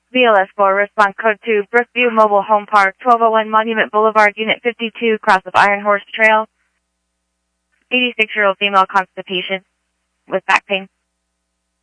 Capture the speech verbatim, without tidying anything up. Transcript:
B L S four, response code two, Brookview Mobile Home Park, twelve oh one Monument Boulevard, Unit fifty-two, cross of Iron Horse Trail. eighty-six-year-old female, constipation with back pain.